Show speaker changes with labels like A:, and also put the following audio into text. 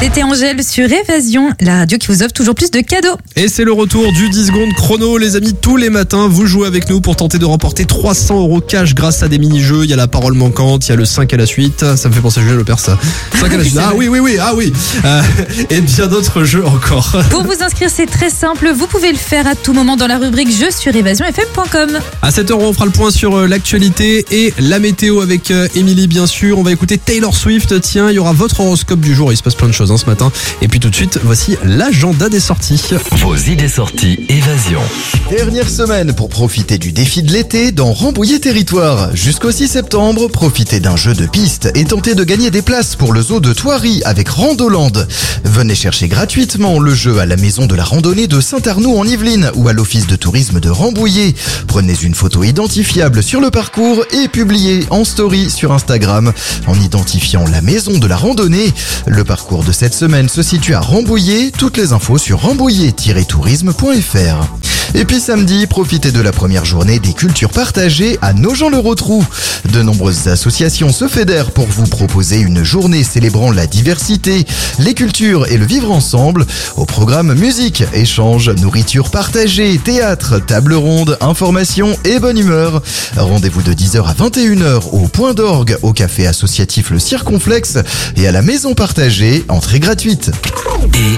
A: C'était Angèle sur Évasion, la radio qui vous offre toujours plus de cadeaux.
B: Et c'est le retour du 10 secondes chrono, les amis. Tous les matins, vous jouez avec nous pour tenter de remporter 300 € cash grâce à des mini-jeux. Il y a la parole manquante, il y a le 5 à la suite. Ça me fait penser à Julien Lepers, ça. 5 à la suite. Ah oui. Et bien d'autres jeux encore.
A: Pour vous inscrire, c'est très simple. Vous pouvez le faire à tout moment dans la rubrique jeux sur évasionfm.com.
B: À 7h, on fera le point sur l'actualité et la météo avec Émilie, bien sûr. On va écouter Taylor Swift. Tiens, il y aura votre horoscope du jour. Il se passe plein de choses ce matin. Et puis tout de suite, voici l'agenda des sorties.
C: Vos idées sorties Évasion.
D: Dernière semaine pour profiter du défi de l'été dans Rambouillet Territoire. Jusqu'au 6 septembre, profitez d'un jeu de piste et tentez de gagner des places pour le zoo de Thoiry avec Randoland. Venez chercher gratuitement le jeu à la maison de la randonnée de Saint-Arnoux en Yvelines ou à l'office de tourisme de Rambouillet. Prenez une photo identifiable sur le parcours et publiez en story sur Instagram en identifiant la maison de la randonnée. Le parcours de cette semaine se situe à Rambouillet. Toutes les infos sur rambouillet-tourisme.fr. Et puis samedi, profitez de la première journée des cultures partagées à Nogent-le-Rotrou. De nombreuses associations se fédèrent pour vous proposer une journée célébrant la diversité, les cultures et le vivre ensemble. Au programme musique, échanges, nourriture partagée, théâtre, table ronde, information et bonne humeur. Rendez-vous de 10h à 21h au Point d'Orgue, au café associatif Le Circonflexe et à la Maison Partagée, entrée gratuite.